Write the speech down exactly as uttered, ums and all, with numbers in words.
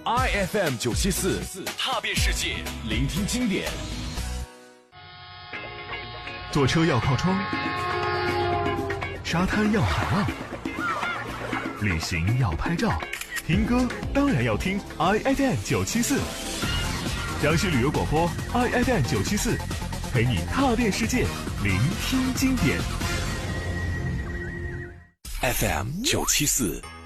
I F M 九七四，踏遍世界，聆听经典。 坐车要靠窗，沙滩要海浪，旅行要拍照，听歌当然要听 I F M 九七四。江西旅游广播 I F M 九七四，陪你踏遍世界，聆听经典。 F M 九七四